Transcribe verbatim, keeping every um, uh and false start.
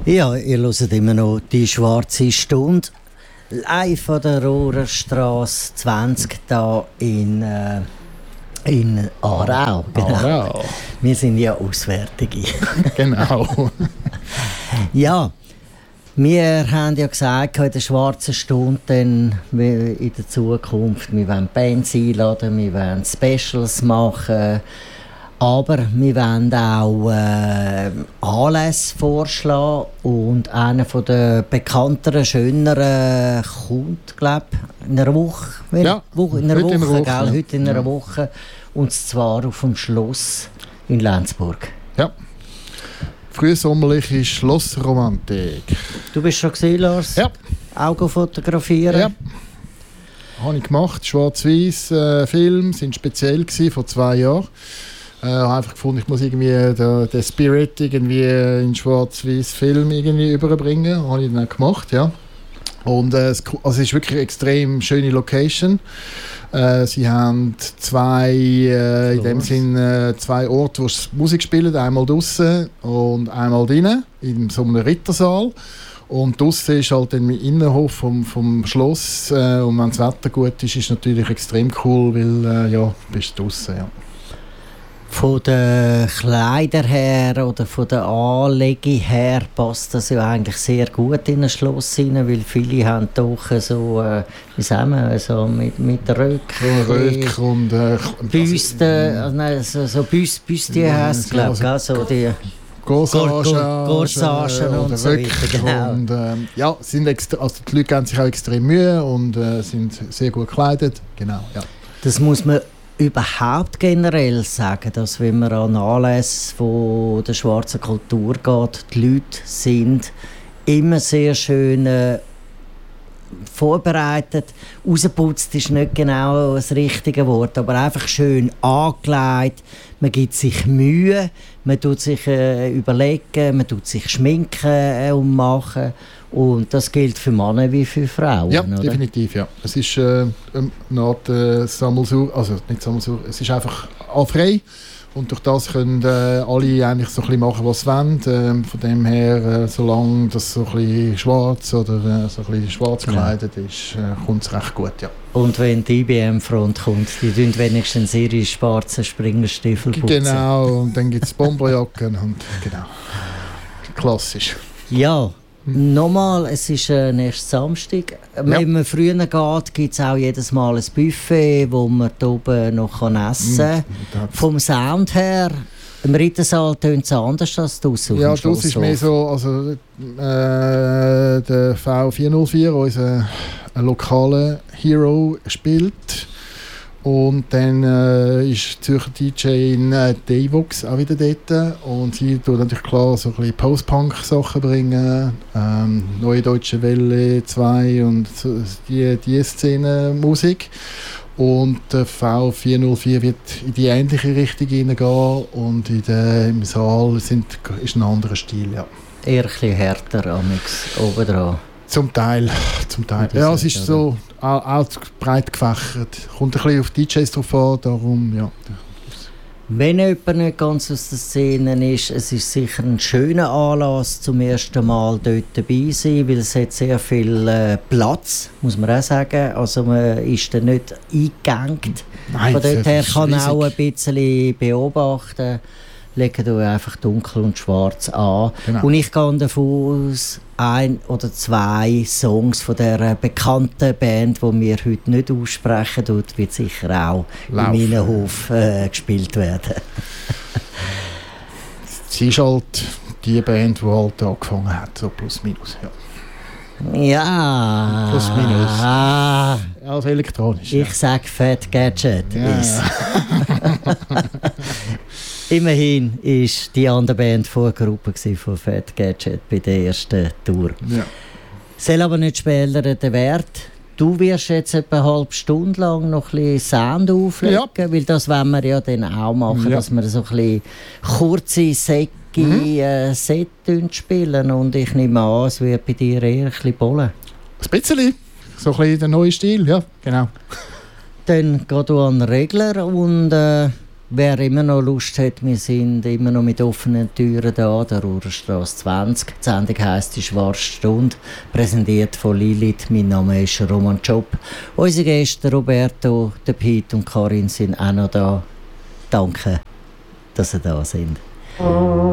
Ja, ihr hört immer noch die schwarze Stunde. Live an der Rohrerstraße zwanzig hier in, äh, in Aarau. Genau. Aarau. Wir sind ja Auswärtige. Genau. Ja, wir haben ja gesagt, in der schwarzen Stunde dann in der Zukunft, wir wollen Bands einladen, wir wollen Specials machen. Aber wir wollen auch äh, Anlässe vorschlagen und einer der bekannteren, schöneren kommt, glaube ich, in einer Woche. Ja, Woche, in einer heute Woche, in einer Woche, gell? ja. Heute in einer Ja. Woche. Und zwar auf dem Schloss in Lenzburg. Ja. Frühsommerliche Schlossromantik. Du bist schon gesehen, Lars? Ja. Augen fotografieren? Ja. Habe ich gemacht. Schwarz-Weiß äh, Film sind speziell gewesen, vor zwei Jahren. Ich äh, habe einfach gefunden, ich muss irgendwie den, den Spirit irgendwie in Schwarz-Weiß Film irgendwie überbringen. Das habe ich dann auch gemacht, ja. Und äh, es, also es ist wirklich eine extrem schöne Location. Äh, sie haben zwei, äh, in dem Sinn, äh, zwei Orte, wo sie Musik spielen. Einmal draußen und einmal drinnen, in so einem Rittersaal. Und draussen ist halt dann im Innenhof vom, vom Schloss. Äh, und wenn das Wetter gut ist, ist es natürlich extrem cool, weil äh, ja, du bist draussen, ja. Von den Kleidern her oder von der Anlegung her passt das ja eigentlich sehr gut in ein Schloss rein, weil viele haben doch so, äh, wie sagen wir, so mit, mit Röcken, Röck und äh, Büsten, also, nein, so, so Büst, Büste heisst, glaube ich, also, so die Corsagen, Corsagen und, und so weiter, genau. Und, äh, ja, sind extra, also die Leute geben sich auch extrem Mühe und äh, sind sehr gut gekleidet, genau, ja. Das muss man überhaupt generell sagen, dass wenn man an Anlässe von der schwarzen Kultur geht, die Leute sind immer sehr schön äh, vorbereitet. Rausgeputzt ist nicht genau das richtige Wort, aber einfach schön angelegt. Man gibt sich Mühe, man tut sich äh, überlegen, man tut sich schminken äh, und machen. Und das gilt für Männer wie für Frauen, Ja, oder? definitiv, ja. Es ist äh, eine Art äh, Sammelsur, also nicht Sammelsur, es ist einfach frei. Und durch das können äh, alle eigentlich so ein bisschen machen, was sie wollen. Ähm, von dem her, äh, solange das so ein bisschen schwarz oder äh, so ein bisschen schwarz gekleidet ist, äh, kommt es recht gut, ja. Und wenn die I B M-Front kommt, die tun wenigstens ihre schwarzen Springerstiefel putzen. Genau, und dann gibt es Bomberjacken und genau. Klassisch. Ja, nochmal, es ist äh, nächsten Samstag. Wenn Ja. man früher geht, gibt es auch jedes Mal ein Buffet, wo man hier oben noch kann essen kann. Mm, Vom Sound her, im Rittersaal tönt es anders als draussen. Ja, das ist mehr so, also äh, der V vierhundertvier, unser äh, lokaler Hero, spielt. Und dann äh, ist die Zürcher D J in äh, Davox auch wieder dort. Und sie tut natürlich klar so ein bisschen Post-Punk-Sachen bringen. Ähm, Neue Deutsche Welle zwei und so, die, die Szene Musik. Und der V vierhundertvier wird in die ähnliche Richtung hineingehen. Und in der, im Saal sind, ist ein anderer Stil, ja. Eher ein bisschen härter amix obendran. Zum Teil, zum Teil. Ja, es ist so auch, auch breit gefächert. Kommt ein bisschen auf D Js drauf an, darum, ja. Wenn jemand nicht ganz aus der Szene ist, es ist sicher ein schöner Anlass, zum ersten Mal dort dabei zu sein, weil es hat sehr viel äh, Platz, muss man auch sagen. Also man ist da nicht eingegangt. Nein, Von dort her ist kann man riesig. auch ein bisschen beobachten. Legen wir einfach dunkel und schwarz an. Genau. Und ich gehe davon aus, ein oder zwei Songs von dieser bekannten Band, die wir heute nicht aussprechen, dort wird sicher auch Laufen. im Innenhof äh, gespielt werden. Sie ist halt die Band, die halt angefangen hat, so plus minus. Ja. Ja. Plus minus. Ah, Also elektronisch. ich sage Fat Gadget. Ja. Ist. Immerhin war die andere Band Vorgruppe von Fat Gadget bei der ersten Tour. Ja. Soll aber nicht später der Wert. Du wirst jetzt etwa eine halbe Stunde lang noch ein bisschen Sound auflegen, Ja. weil das wollen wir ja dann auch machen, Ja. dass wir so ein bisschen kurze, säckige Mhm. äh, Set spielen. Und ich nehme an, es wird bei dir eher ein bisschen bollen. Ein bisschen. So ein bisschen der neue Stil, ja, genau. Dann geh du an den Regler und äh, wer immer noch Lust hat, wir sind immer noch mit offenen Türen da, der Ruhrstrasse zwanzig. Die Sendung heisst «Die Schwarze Stunde», präsentiert von Lilith. Mein Name ist Roman Job. Unsere Gäste Roberto, der Pete und Karin sind auch noch da. Danke, dass Sie da sind.